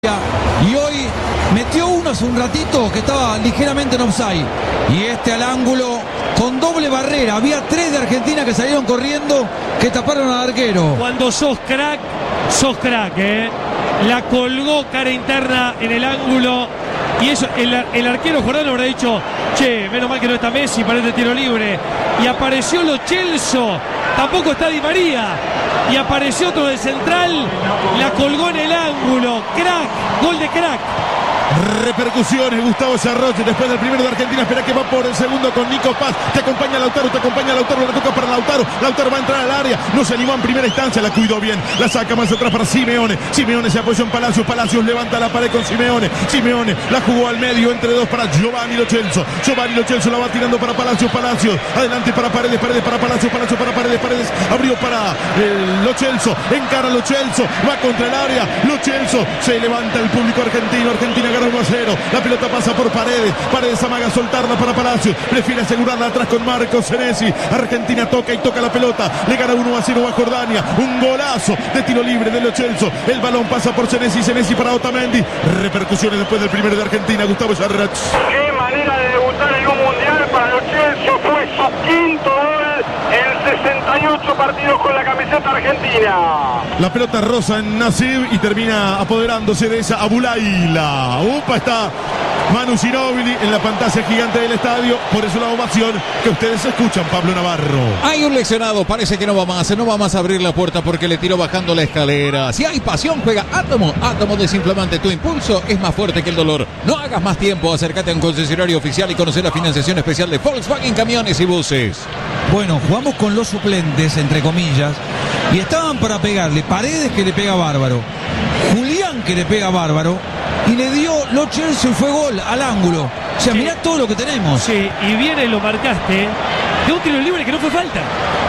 Y hoy metió uno hace un ratito que estaba ligeramente en offside. Y este al ángulo con doble barrera. Había 3 de Argentina que salieron corriendo, que taparon al arquero. Cuando sos crack, La colgó cara interna en el ángulo. Y eso, el arquero Jordano habrá dicho: che, menos mal que no está Messi para este tiro libre. Y apareció Lo Celso, tampoco está Di María. Y apareció otro de central, la colgó en el ángulo. Crack, gol de crack. Repercusiones, Gustavo Sarroche después del primero de Argentina. Espera que va por el segundo con Nico Paz. Te acompaña Lautaro, le toca para Lautaro. Lautaro va a entrar al área, no se animó en primera instancia, la cuidó bien, la saca más atrás para Simeone. Simeone se apoyó en Palacios, Palacios levanta la pared con Simeone. Simeone la jugó al medio entre dos para Giovanni Lo Celso. Giovanni Lo Celso la va tirando para Palacios, Palacios adelante para Paredes, Paredes para Palacios, Palacios para Paredes, Paredes abrió para Lo Celso, encara Lo Celso, va contra el área, Lo Celso, se levanta el público argentino. Argentina gana 1-0. La pelota pasa por Paredes. Paredes amaga soltarla para Palacios. Prefiere asegurarla atrás con Marcos Senesi. Argentina toca y toca la pelota. Le gana 1-0 a Jordania. Un golazo de tiro libre de Lo Celso. El balón pasa por Senesi. Senesi para Otamendi. Repercusiones después del primero de Argentina. Gustavo Sarrach. Qué manera de debutar en un mundial para Lo Celso. Fue su quinto gol en 68 partidos con la camiseta argentina. La pelota rosa en Nasib y termina apoderándose de esa Abulaila. Upa, está Manu Ginóbili en la pantalla gigante del estadio. Por eso la ovación que ustedes escuchan, Pablo Navarro. Hay un lesionado, parece que no va más a abrir la puerta porque le tiró bajando la escalera. Si hay pasión, juega Átomo. Átomo desinflamante, tu impulso es más fuerte que el dolor. No hagas más tiempo, acércate a un concesionario oficial y conocer la financiación especial de Volkswagen Camiones y Buses. Bueno, jugamos con los suplentes, entre comillas, y estaban para pegarle. Paredes, que le pega bárbaro, Julián, que le pega bárbaro, y le dio Lo Celso y fue gol al ángulo. O sea, sí, mirá todo lo que tenemos. Sí, y viene, lo marcaste, de un tiro libre que no fue falta.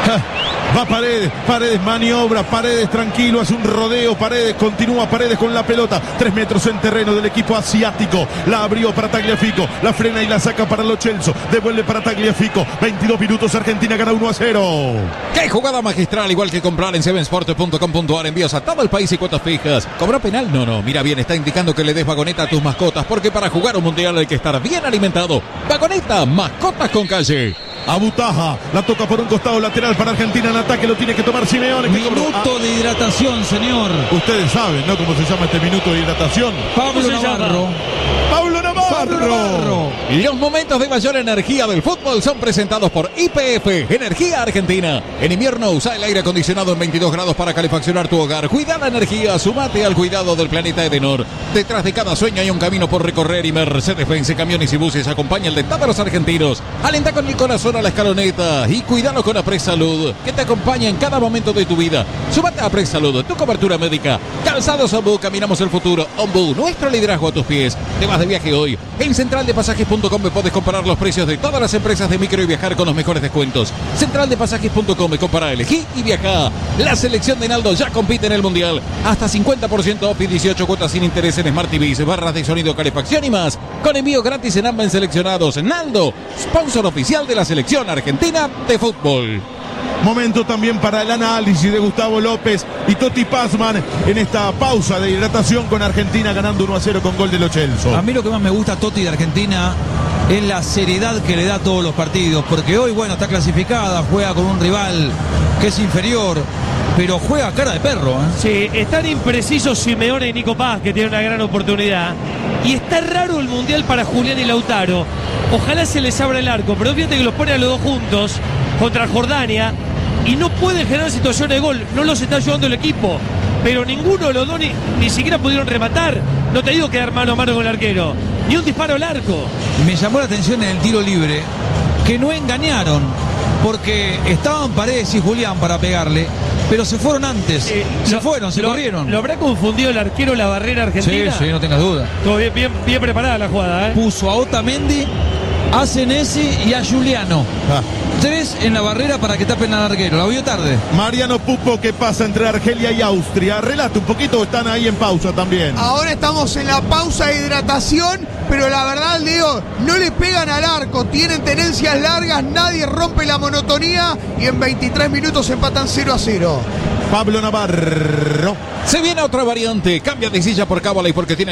Va Paredes, Paredes maniobra, Paredes tranquilo, hace un rodeo, Paredes continúa, Paredes con la pelota, 3 metros en terreno del equipo asiático, la abrió para Tagliafico, la frena y la saca para Lo Celso, devuelve para Tagliafico, 22 minutos, Argentina gana 1-0. ¡Qué jugada magistral! Igual que comprar en sevensport.com.ar, envíos a todo el país y cuotas fijas. ¿Cobró penal? No, mira bien, está indicando que le des vagoneta a tus mascotas, porque para jugar un mundial hay que estar bien alimentado. Vagoneta, mascotas con calle. Abutaja, la toca por un costado lateral para Argentina en ataque, lo tiene que tomar Simeone. Minuto de hidratación, señor. Ustedes saben, ¿no?, cómo se llama este minuto de hidratación. Pablo Navarro. Pablo Navarro. Los momentos de mayor energía del fútbol son presentados por YPF, Energía Argentina. En invierno usa el aire acondicionado en 22 grados para calefaccionar tu hogar. Cuida la energía, sumate al cuidado del planeta Edenor. Detrás de cada sueño hay un camino por recorrer y Mercedes-Benz Camiones y Buses acompaña el de todos los argentinos. Alenta con el corazón a la escaloneta y cuídalo con Apresalud, que te acompaña en cada momento de tu vida. Sumate a Apresalud, tu cobertura médica. Calzados Ombú, caminamos el futuro. Ombú, nuestro liderazgo a tus pies. Te vas de viaje hoy. En centraldepasajes.com puedes comparar los precios de todas las empresas de micro y viajar con los mejores descuentos. Centraldepasajes.com, compara, elegí y viaja. La selección de Naldo ya compite en el Mundial. Hasta 50% off y 18 cuotas sin interés en Smart TVs, barras de sonido, calefacción y más. Con envío gratis en ambas seleccionados. Naldo, sponsor oficial de la selección argentina de fútbol. Momento también para el análisis de Gustavo López y Totti Pazman en esta pausa de hidratación con Argentina ganando 1-0 con gol de Lo Celso. A mí lo que más me gusta, Totti, de Argentina es la seriedad que le da a todos los partidos, porque hoy, bueno, está clasificada, juega con un rival que es inferior, pero juega a cara de perro, ¿eh? Sí, están imprecisos Simeone y Nico Paz, que tiene una gran oportunidad. Y está raro el Mundial para Julián y Lautaro. Ojalá se les abra el arco, pero fíjate que los pone a los dos juntos contra Jordania y no pueden generar situaciones de gol. No los está ayudando el equipo, pero ninguno de los dos ni siquiera pudieron rematar. No te digo quedar mano a mano con el arquero, ni un disparo al arco. Me llamó la atención en el tiro libre que no engañaron, porque estaban Paredes y Julián para pegarle, pero se fueron antes. Se corrieron. ¿Lo habrá confundido el arquero la barrera argentina? Sí, no tengas duda. Todo bien preparada la jugada, ¿eh? Puso a Otamendi, a Senesi y a Giuliano. 3 en la barrera para que tapen al arquero. La vio tarde. Mariano Pupo, ¿qué pasa entre Argelia y Austria? Relata un poquito, están ahí en pausa también. Ahora estamos en la pausa de hidratación, pero la verdad, Leo, no le pegan al arco, tienen tenencias largas, nadie rompe la monotonía y en 23 minutos empatan 0-0. Pablo Navarro. Se viene otra variante. Cambia de silla por Cabalay porque tiene